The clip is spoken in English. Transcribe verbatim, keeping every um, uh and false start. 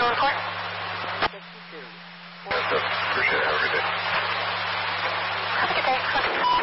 Central report? sixty-two. Appreciate it. Have a good day. Have a good day.